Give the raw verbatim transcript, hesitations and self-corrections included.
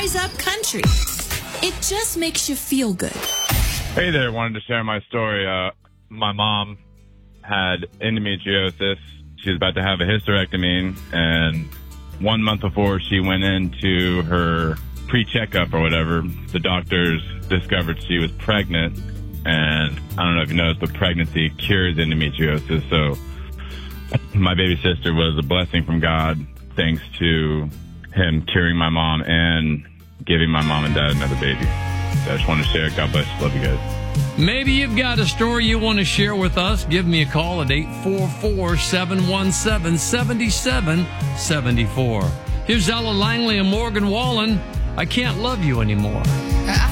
cheers up country. It just makes you feel good. Hey there, wanted to share my story. Uh, my mom had endometriosis. She was about to have a hysterectomy, and one month before she went into her pre-checkup or whatever, the doctors discovered she was pregnant. And I don't know if you noticed, but pregnancy cures endometriosis. So my baby sister was a blessing from God, thanks to him curing my mom and giving my mom and dad another baby. So I just want to share. God bless you. Love you guys. Maybe you've got a story you want to share with us. Give me a call at eight four four, seven one seven, seven seven seven four. Here's Ella Langley and Morgan Wallen. I Can't Love You Anymore. I